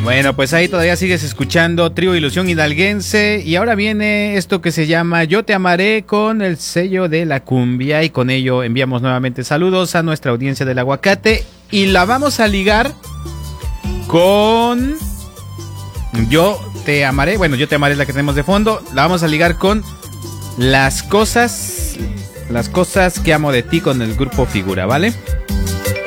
Bueno, pues ahí todavía sigues escuchando Trío Ilusión Hidalguense y ahora viene esto que se llama Yo te amaré con el sello de la cumbia y con ello enviamos nuevamente saludos a nuestra audiencia del Aguacate y la vamos a ligar con Yo te amaré, bueno, Yo te amaré es la que tenemos de fondo, la vamos a ligar con Las cosas que amo de ti con el grupo Figura, ¿vale?